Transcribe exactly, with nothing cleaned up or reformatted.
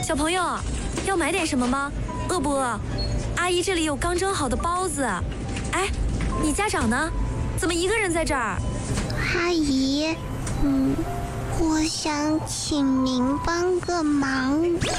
小朋友，要买点什么吗？饿不饿？阿姨这里有刚蒸好的包子。哎，你家长呢？怎么一个人在这儿？ 阿姨，嗯，我想请您帮个忙。